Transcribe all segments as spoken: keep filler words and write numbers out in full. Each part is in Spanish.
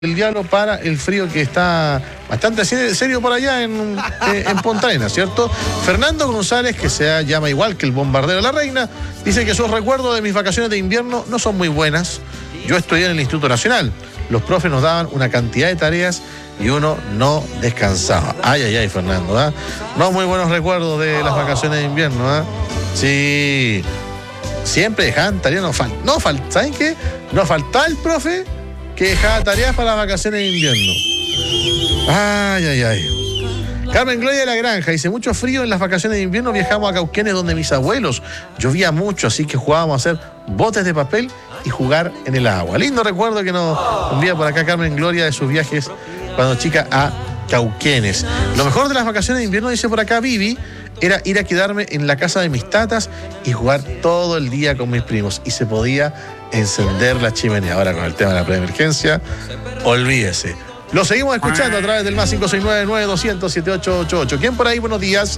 El diablo para el frío que está bastante serio por allá en, eh, en Punta Arenas, ¿cierto? Fernando González, que se llama igual que el bombardero de la reina, dice que sus recuerdos de mis vacaciones de invierno no son muy buenas. Yo estudié en el Instituto Nacional. Los profes nos daban una cantidad de tareas y uno no descansaba. Ay, ay, ay, Fernando, ¿eh? No muy buenos recuerdos de las vacaciones de invierno, ¿eh? Sí, siempre dejaban tareas, no falta, no falta, ¿saben qué? No faltaba el profe que dejaba tareas para las vacaciones de invierno. Ay, ay, ay. Carmen Gloria de la Granja dice: mucho frío en las vacaciones de invierno, viajamos a Cauquenes donde mis abuelos. Llovía mucho, así que jugábamos a hacer botes de papel y jugar en el agua. Lindo recuerdo que nos envía por acá Carmen Gloria de sus viajes cuando chica a Cauquenes. Lo mejor de las vacaciones de invierno, dice por acá Vivi, era ir a quedarme en la casa de mis tatas y jugar todo el día con mis primos. Y se podía encender la chimenea. Ahora con el tema de la preemergencia, olvídese. Lo seguimos escuchando a través del más cinco seis nueve, nueve dos cero cero, siete ocho ocho ocho. ¿Quién por ahí? Buenos días.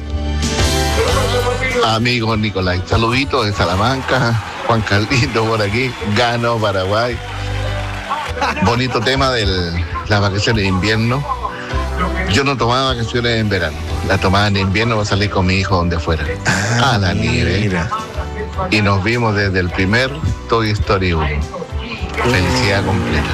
Amigo Nicolás, saluditos de Salamanca. Juan Carlito por aquí, ganó Paraguay. Bonito tema de las vacaciones de invierno. Yo no tomaba vacaciones en verano, las tomaba en invierno para salir con mi hijo donde fuera, ah, a la nieve. Mira. Y nos vimos desde el primer Toy Story uno. Felicidad completa.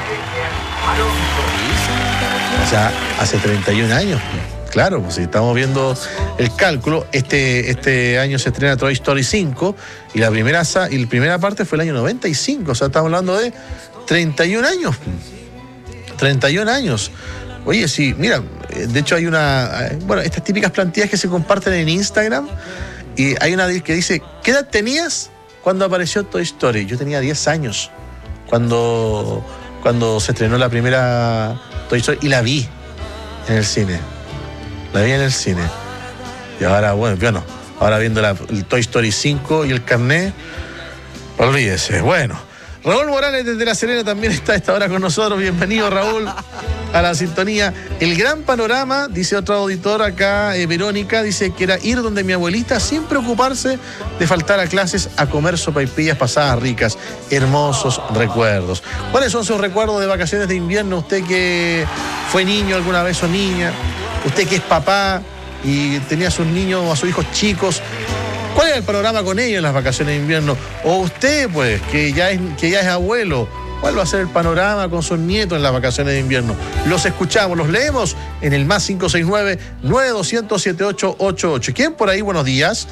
O sea, hace treinta y un años. Claro, pues si estamos viendo el cálculo, este, este año se estrena Toy Story cinco y la primera, y la primera parte fue el año noventa y cinco. O sea, estamos hablando de treinta y un años. treinta y un años. Oye, sí, mira, de hecho hay una, bueno, estas típicas plantillas que se comparten en Instagram, y hay una que dice: ¿qué edad tenías cuando apareció Toy Story? Yo tenía diez años cuando, cuando se estrenó la primera Toy Story y la vi en el cine. La vi en el cine. Y ahora, bueno, bueno, ahora viendo la, el Toy Story cinco y el carnet, olvídese. Bueno, Raúl Morales desde La Serena también está a esta hora con nosotros. Bienvenido, Raúl, a la sintonía. El gran panorama, dice otra auditora acá, eh, Verónica, dice que era ir donde mi abuelita sin preocuparse de faltar a clases a comer sopaipillas pasadas ricas. Hermosos recuerdos. ¿Cuáles son sus recuerdos de vacaciones de invierno? Usted que fue niño alguna vez o niña, usted que es papá y tenía a sus niños o a sus hijos chicos, ¿cuál era el panorama con ellos en las vacaciones de invierno? O usted, pues, que ya es, que ya es abuelo, ¿cuál va a ser el panorama con sus nietos en las vacaciones de invierno? Los escuchamos, los leemos en el más cinco seis nueve, nueve dos cero cero, siete ocho ocho ocho. ¿Quién por ahí? Buenos días.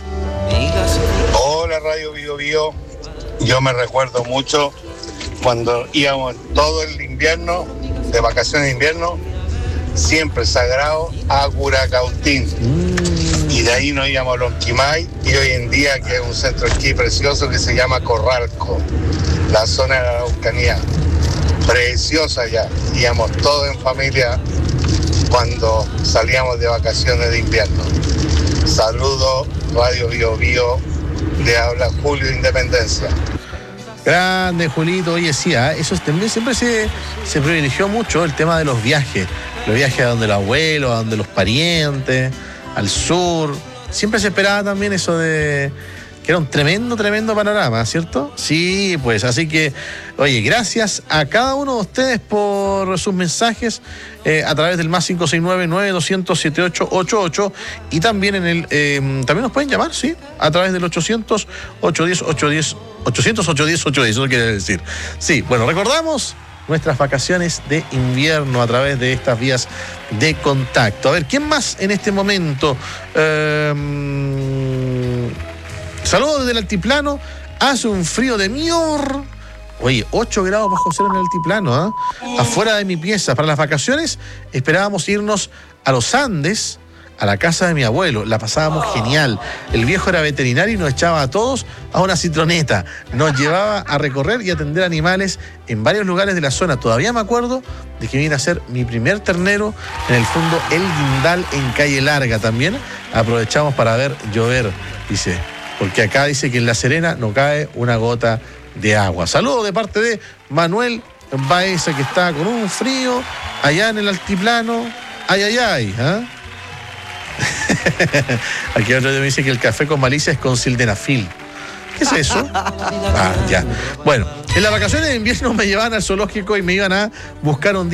Hola, Radio Bio Bio. Yo me recuerdo mucho cuando íbamos todo el invierno, de vacaciones de invierno, siempre sagrado a Curacautín. Mm. Y de ahí nos íbamos a Lonquimay, y hoy en día que es un centro de esquí precioso que se llama Corralco, la zona de la Araucanía. Preciosa ya. Íbamos todos en familia cuando salíamos de vacaciones de invierno. Saludos, Radio Bio Bio, le habla Julio Independencia. Grande, Julito. Oye, sí, ¿eh? Eso también siempre se, se privilegió mucho, el tema de los viajes. Los viajes a donde los abuelos, a donde los parientes, al sur. Siempre se esperaba también eso de que era un tremendo, tremendo panorama, ¿cierto? Sí, pues, así que, oye, gracias a cada uno de ustedes por sus mensajes eh, a través del más cinco seis nueve, nueve dos cero cero, siete ocho ocho ocho, y también en el, eh, también nos pueden llamar, sí, a través del ochocientos, ochocientos diez, ochocientos diez, ochocientos, ochocientos diez, ochocientos diez, eso quiere decir. Sí, bueno, recordamos nuestras vacaciones de invierno a través de estas vías de contacto. A ver, ¿quién más en este momento? Eh, saludos desde el altiplano. Hace un frío de mior. Oye, ocho grados bajo cero en el altiplano, ¿eh? Afuera de mi pieza. Para las vacaciones esperábamos irnos a los Andes, a la casa de mi abuelo. La pasábamos genial. El viejo era veterinario y nos echaba a todos a una citroneta. Nos llevaba a recorrer y atender animales en varios lugares de la zona. Todavía me acuerdo de que vine a ser mi primer ternero en el fondo El Guindal en Calle Larga. También aprovechamos para ver llover, dice, porque acá dice que en La Serena no cae una gota de agua. Saludos de parte de Manuel Baeza, que está con un frío allá en el altiplano. Ay, ay, ay, ¿eh? Aquí otro me dice que el café con malicia es con sildenafil. ¿Qué es eso? Ah, ya. Bueno, en las vacaciones de invierno me llevaban al zoológico y me iban a buscar un día